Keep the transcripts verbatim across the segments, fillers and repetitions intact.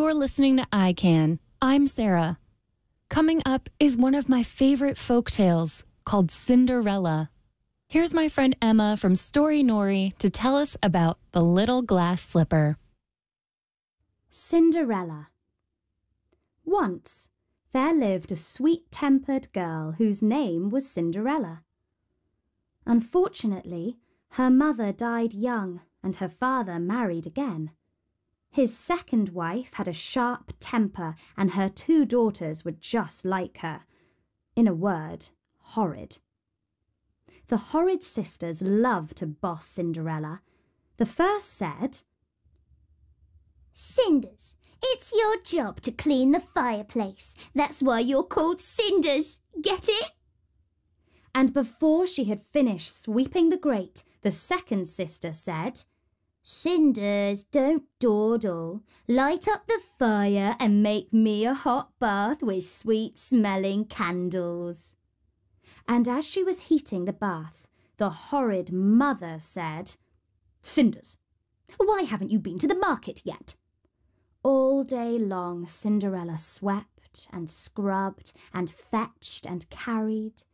You're listening to I Can. I'm Sarah. Coming up is one of my favorite folk tales called Cinderella. Here's my friend Emma from Story Nori to tell us about the little glass slipper. Cinderella. Once, there lived a sweet-tempered girl whose name was Cinderella. Unfortunately, her mother died young and her father married again. His second wife had a sharp temper and her two daughters were just like her. In a word, horrid. The horrid sisters loved to boss Cinderella. The first said, "Cinders, it's your job to clean the fireplace. That's why you're called Cinders. Get it?" And before she had finished sweeping the grate, the second sister said, "Cinders, don't dawdle. Light up the fire and make me a hot bath with sweet-smelling candles." And as she was heating the bath, the horrid mother said, "Cinders, why haven't you been to the market yet?" All day long Cinderella swept and scrubbed and fetched and carried.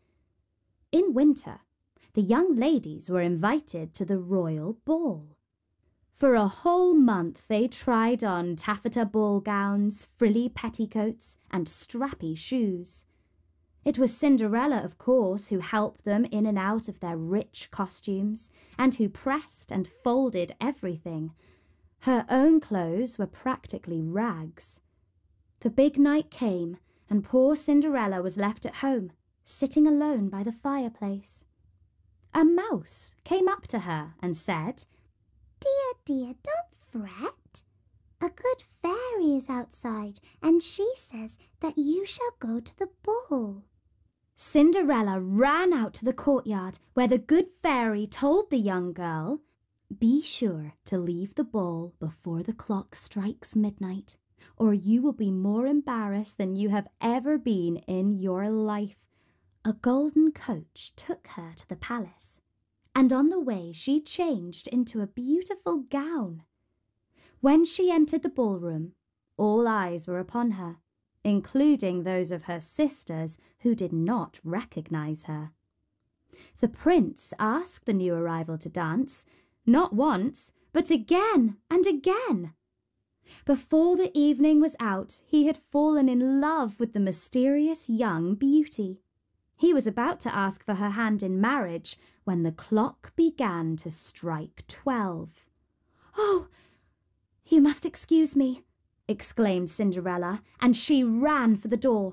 In winter, the young ladies were invited to the royal ball. For a whole month they tried on taffeta ball gowns, frilly petticoats, and strappy shoes. It was Cinderella, of course, who helped them in and out of their rich costumes, and who pressed and folded everything. Her own clothes were practically rags. The big night came, and poor Cinderella was left at home, sitting alone by the fireplace. A mouse came up to her and said, "Dear, dear, don't fret. A good fairy is outside, and she says that you shall go to the ball." Cinderella ran out to the courtyard, where the good fairy told the young girl, "Be sure to leave the ball before the clock strikes midnight, or you will be more embarrassed than you have ever been in your life." A golden coach took her to the palace, and on the way she changed into a beautiful gown. When she entered the ballroom, all eyes were upon her, including those of her sisters who did not recognize her. The prince asked the new arrival to dance, not once, but again and again. Before the evening was out, he had fallen in love with the mysterious young beauty. He was about to ask for her hand in marriage when the clock began to strike twelve. "Oh, you must excuse me," exclaimed Cinderella, and she ran for the door.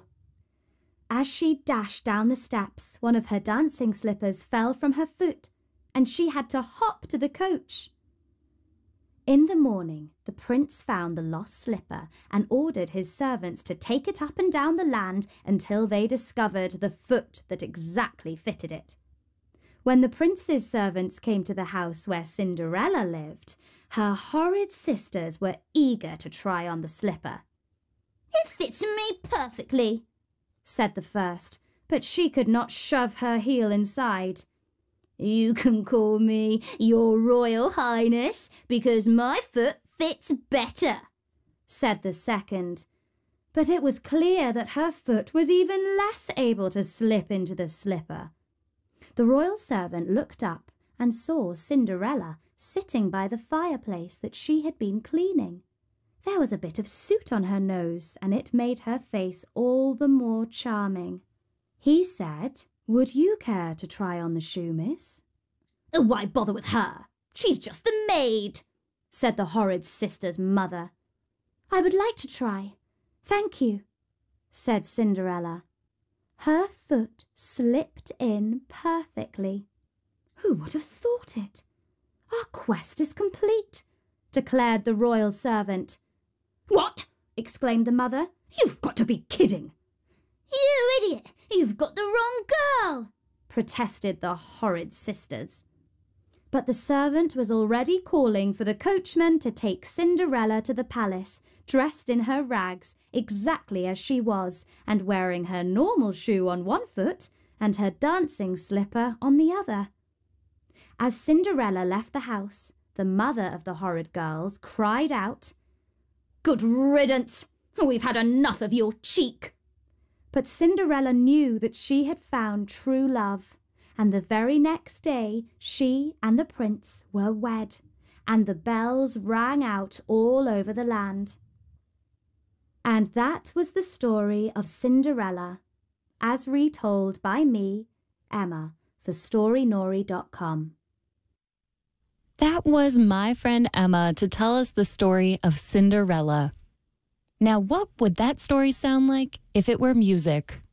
As she dashed down the steps, one of her dancing slippers fell from her foot, and she had to hop to the coach. In the morning, the prince found the lost slipper and ordered his servants to take it up and down the land until they discovered the foot that exactly fitted it. When the prince's servants came to the house where Cinderella lived, her horrid sisters were eager to try on the slipper. "It fits me perfectly," said the first, but she could not shove her heel inside. "You can call me your Royal Highness because my foot fits better," said the second. But it was clear that her foot was even less able to slip into the slipper. The royal servant looked up and saw Cinderella sitting by the fireplace that she had been cleaning. There was a bit of soot on her nose, and it made her face all the more charming. He said, "Would you care to try on the shoe, miss?" "Why bother with her? She's just the maid," said the horrid sister's mother. "I would like to try. Thank you," said Cinderella. Her foot slipped in perfectly. "Who would have thought it? Our quest is complete," declared the royal servant. "What?" exclaimed the mother. "You've got to be kidding." "You idiot! You've got the wrong girl!" protested the horrid sisters. But the servant was already calling for the coachman to take Cinderella to the palace, dressed in her rags, exactly as she was, and wearing her normal shoe on one foot and her dancing slipper on the other. As Cinderella left the house, the mother of the horrid girls cried out, Good riddance! We've had enough of your cheek." But Cinderella knew that she had found true love, and the very next day she and the prince were wed, and the bells rang out all over the land. And that was the story of Cinderella, as retold by me, Emma, for story nori dot com. That was my friend Emma to tell us the story of Cinderella. Now, what would that story sound like if it were music?